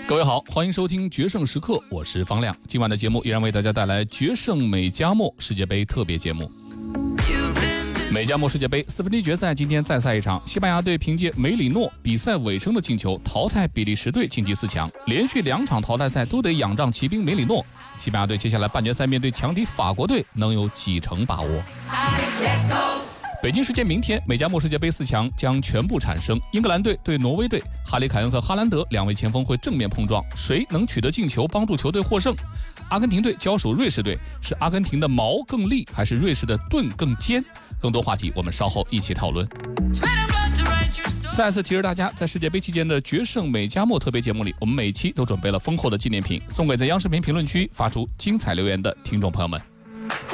各位好，欢迎收听决胜时刻，我是方亮。今晚的节目依然为大家带来决胜美加墨世界杯特别节目。美加墨世界杯4分之一决赛今天再赛一场，西班牙队凭借梅里诺比赛尾声的进球淘汰比利时队晋级4强，连续2场淘汰赛都得仰仗骑兵梅里诺。西班牙队接下来半决赛面对强敌法国队，能有几成把握？北京时间明天，美加墨世界杯4强将全部产生。英格兰队对挪威队，哈里凯恩和哈兰德2位前锋会正面碰撞，谁能取得进球帮助球队获胜？阿根廷队交手瑞士队，是阿根廷的矛更利，还是瑞士的盾更尖？更多话题我们稍后一起讨论。再次提示大家，在世界杯期间的决胜美加墨特别节目里，我们每期都准备了丰厚的纪念品，送给在央视频评论区发出精彩留言的听众朋友们。